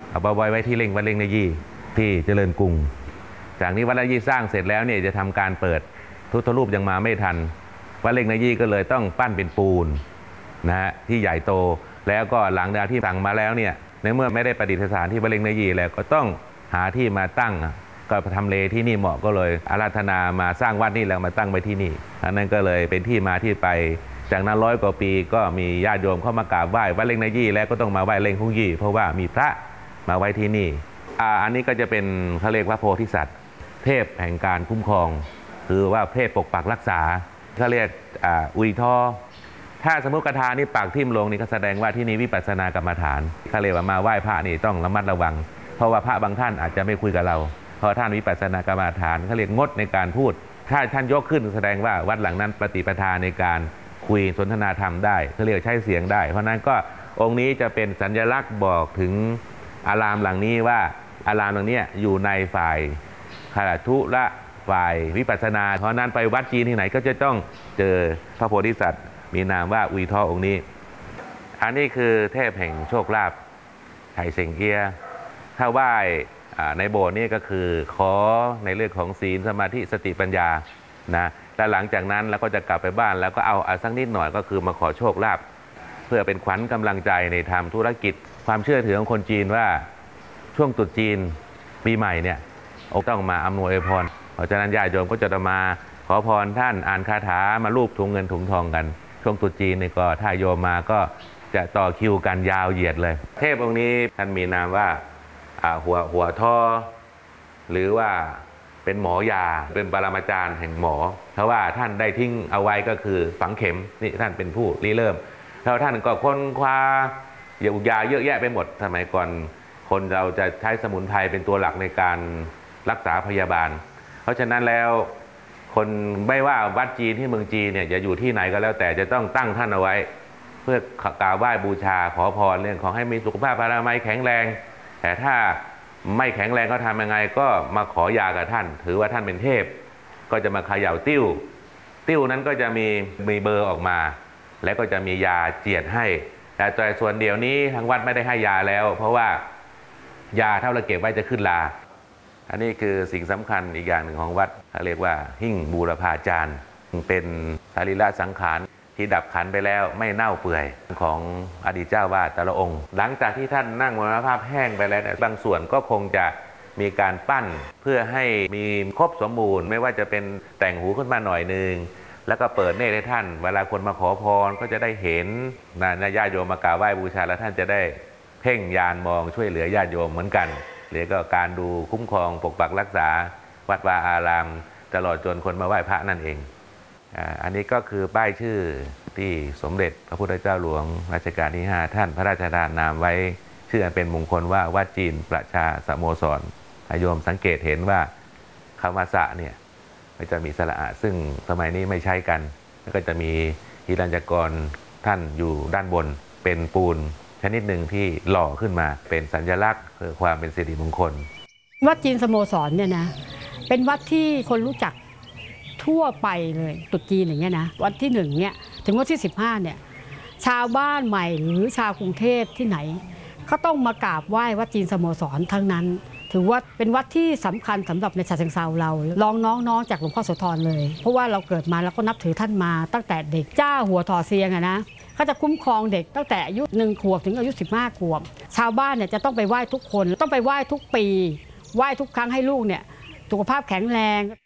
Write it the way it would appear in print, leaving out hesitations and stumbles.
เอาไปไว้ที่วัดเล่งนยี่ที่เจริญกรุงจากนี้วัดเล่งนยี่สร้างเสร็จแล้วเนี่ยจะทำการเปิดพุทธรูปยังมาไม่ทันวัดเล่งนยี่ก็เลยต้องปั้นเป็นปูนนะฮะที่ใหญ่โตแล้วก็หลังจากที่สั่งมาแล้วเนี่ยในเมื่อไม่ได้ประดิษฐานที่วัดเล่งนยี่แล้วก็ต้องหาที่มาตั้งก็ทำเลที่นี่เหมาะก็เลยอาราธนามาสร้างวัดนี่แล้วมาตั้งไว้ที่นี่อันนั้นก็เลยเป็นที่มาที่ไปจากนั้น100 กว่าปีก็มีญาติโยมเข้ามากราบไหว้วัดเล่งนยี่แล้วก็ต้องมาไหว้เล่งคุ้งยี่เพราะว่ามีพระมาไว้ที่นี่อันนี้ก็จะเป็นเขาเรียกว่าโพธิสัตว์เทพแห่งการคุ้มครองคือว่าเทพปกปักรักษาเขาเรียกอุยทอถ้าสมมติกระทานี่ปากทิ่มลงนี่ก็แสดงว่าที่นี่วิปัสสนากรรมฐานเขาเรียกว่ามาไหว้พระนี่ต้องระมัดระวังเพราะว่าพระบางท่านอาจจะไม่คุยกับเราเพราะท่านวิปัสสนากรรมฐานเขาเรียกงดในการพูดถ้าท่านยกขึ้นแสดงว่าวัดหลังนั้นปฏิปทาในการคุยสนทนาธรรมได้เขาเรียกใช้เสียงได้เพราะนั้นก็องค์นี้จะเป็นสัญลักษณ์บอกถึงอารามหลังนี้ว่าอารามหลังนี้อยู่ในฝ่ายขลัทุและฝ่ายวิปัสสนาเพราะนั้นไปวัดจีนที่ไหนก็จะต้องเจอพระโพธิสัตว์มีนามว่าอุยทอองค์นี้อันนี้คือเทพแห่งโชคลาภไถ่เสิงเอียถ้าไหว้ในโบสถ์นี่ก็คือขอในเรื่องของศีลสมาธิสติปัญญานะและหลังจากนั้นเราก็จะกลับไปบ้านแล้วก็เอาสักนิดหน่อยก็คือมาขอโชคลาภเพื่อเป็นขวัญกำลังใจในทำธุรกิจความเชื่อถือของคนจีนว่าช่วงตรุษจีนปีใหม่เนี่ยต้องมาอำนวยพรเพราะฉะนั้นญาติโยมก็จะมาขอพรท่านอ่านคาถามารูปถุงเงินถุงทองกันช่วงตรุษจีนนี่ก็ถ้าโยมมาก็จะต่อคิวกันยาวเหยียดเลยเทพองค์นี้ท่านมีนามว่าหัวท่อหรือว่าเป็นหมอยาเป็นปรมาจารย์แห่งหมอเพราะว่าท่านได้ทิ้งเอาไว้ก็คือฝังเข็มนี่ท่านเป็นผู้ริเริ่มแล้วท่านก็ค้นคว้ายาเยอะแยะไปหมดสมัยก่อนคนเราจะใช้สมุนไพรเป็นตัวหลักในการรักษาพยาบาลเพราะฉะนั้นแล้วคนไม่ว่าวัดจีนที่เมืองจีนเนี่ยจะอยู่ที่ไหนก็แล้วแต่จะต้องตั้งท่านเอาไว้เพื่อกราบไหว้บูชาขอพรเรื่องของให้มีสุขภาพอนามัยแข็งแรงแต่ถ้าไม่แข็งแรงก็ทำยังไงก็มาขอยากับท่านถือว่าท่านเป็นเทพก็จะมาเขย่าติ้วนั้นก็จะมีเบอร์ออกมาแล้วก็จะมียาเจียดให้แต่ส่วนเดียวนี้ทางวัดไม่ได้ให้ยาแล้วเพราะว่ายาเท่าเราเก็บไว้จะขึ้นลาอันนี้คือสิ่งสำคัญอีกอย่างหนึ่งของวัดเรียกว่าหิ้งบูรพาจารย์เป็นสรีระสังขารที่ดับขันไปแล้วไม่เน่าเปื่อยของอดีตเจ้าวาดแต่ละองค์หลังจากที่ท่านนั่งมรณภาพแห้งไปแล้วบางส่วนก็คงจะมีการปั้นเพื่อให้มีครบสมบูรณ์ไม่ว่าจะเป็นแต่งหูขึ้นมาหน่อยนึงแล้วก็เปิดเนตรให้ท่านเวลาคนมาขอพรก็จะได้เห็นญาติโยมมากราบไหว้บูชาแล้วท่านจะได้เพ่งญาณมองช่วยเหลือญาติโยมเหมือนกันหรือก็การดูคุ้มครองปกปักรักษาวัดวาอารามตลอดจนคนมาไหว้พระนั่นเองอันนี้ก็คือป้ายชื่อที่สมเด็จพระพุทธเจ้าหลวงรัชกาลที่5ท่านพระราชทานนามไว้ชื่ออันเป็นมงคลว่าวัดจีนประชาสโมสรโยมสังเกตเห็นว่าคำว่าสะเนี่ยมันจะมีสระอะซึ่งสมัยนี้ไม่ใช้กันแล้วก็จะมีหิรัญญกรท่านอยู่ด้านบนเป็นปูนชนิดหนึ่งที่หล่อขึ้นมาเป็นสัญลักษณ์เพื่อความเป็นสิริมงคลวัดจีนสโมสรเนี่ยนะเป็นวัดที่คนรู้จักทั่วไปเลยตรุษจีนอย่างเงี้ยนะวันที่1เนี่ยถึงวันที่15เนี่ยชาวบ้านใหม่หรือชาวกรุงเทพที่ไหนก็ต้องมากราบไหว้วัดจีนสโมสรทั้งนั้นถือว่าเป็นวัดที่สำคัญสำหรับในฉะเชิงเทราเราลองน้องๆจากหลวงพ่อโสธรเลยเพราะว่าเราเกิดมาแล้วก็นับถือท่านมาตั้งแต่เด็กเจ้าหัวถอเซียงนะเขาจะคุ้มครองเด็กตั้งแต่อายุ1 ขวบถึงอายุ15 ขวบชาวบ้านเนี่ยจะต้องไปไหว้ทุกคนต้องไปไหว้ทุกปีไหว้ทุกครั้งให้ลูกเนี่ยสุขภาพแข็งแรง